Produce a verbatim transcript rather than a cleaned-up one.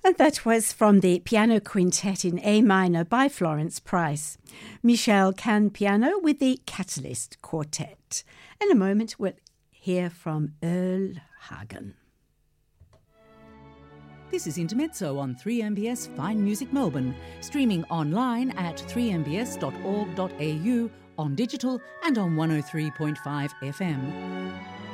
And that was from the Piano Quintet in A minor by Florence Price. Michel Can piano with the Catalyst Quartet. In a moment, we'll hear from Earl Hagen. This is Intermezzo on three M B S Fine Music Melbourne, streaming online at three m b s dot org dot a u, on digital and on one oh three point five F M.